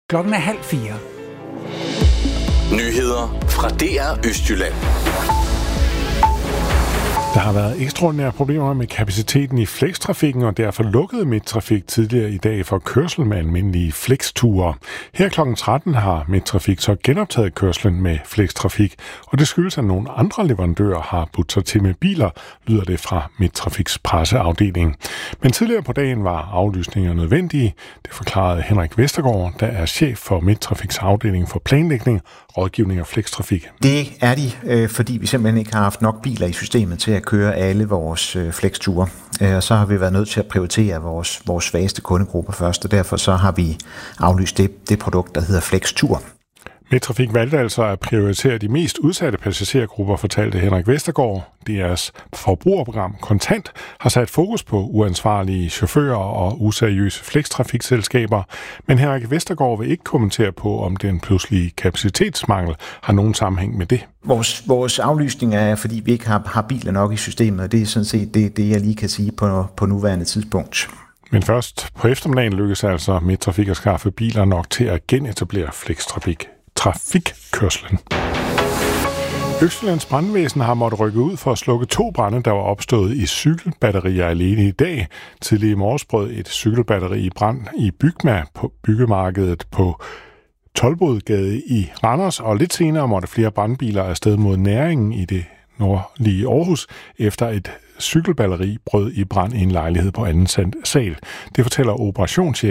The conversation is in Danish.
Klokken er 3:30. Nyheder fra DR Østjylland. Der har været ekstraordinære problemer med kapaciteten i flextrafikken, og derfor lukkede Midttrafik tidligere i dag for kørsel med almindelige flexture. Her kl. 13 har Midttrafik så genoptaget kørslen med flextrafik, og det skyldes, at nogle andre leverandører har budt sig til med biler, lyder det fra Midttrafiks presseafdeling. Men tidligere på dagen var aflysninger nødvendige. Det forklarede Henrik Vestergaard, der er chef for Midttrafiks afdeling for planlægning, rådgivning og flextrafik. Det er de, fordi vi simpelthen ikke har haft nok biler i systemet til at køre alle vores flexture. Og så har vi været nødt til at prioritere vores svageste kundegrupper først, og derfor så har vi aflyst det produkt, der hedder Flextur. Midttrafik valgte altså at prioritere de mest udsatte passagergrupper, fortalte Henrik Vestergaard. Deres forbrugerprogram Kontant har sat fokus på uansvarlige chauffører og useriøse flextrafikselskaber, men Henrik Vestergaard vil ikke kommentere på, om den pludselige kapacitetsmangel har nogen sammenhæng med det. Vores aflysning er, fordi vi ikke har biler nok i systemet, og det er sådan set det jeg lige kan sige på nuværende tidspunkt. Men først på eftermiddagen lykkedes altså Midttrafik at skaffe biler nok til at genetablere flextrafikkørslen. Østjyllands brandvæsen har måttet rykke ud for at slukke 2 brande, der var opstået i cykelbatterier alene i dag. Tidligere i morges brød et cykelbatteri i brand i Bygma på byggemarkedet på Toldbodgade i Randers, og lidt senere måtte flere brandbiler afsted mod Næringen i det nordlige Aarhus, efter et cykelbatteri brød i brand i en lejlighed på anden sal. Det fortæller operationschef